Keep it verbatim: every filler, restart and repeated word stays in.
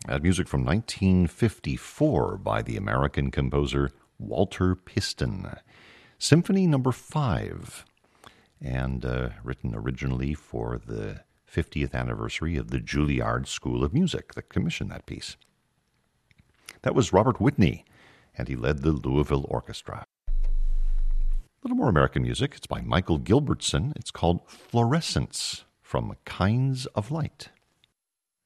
That music from nineteen fifty-four by the American composer Walter Piston. Symphony number five, and uh, written originally for the fiftieth anniversary of the Juilliard School of Music that commissioned that piece. That was Robert Whitney, and he led the Louisville Orchestra. A little more American music. It's by Michael Gilbertson. It's called Fluorescence from Kinds of Light.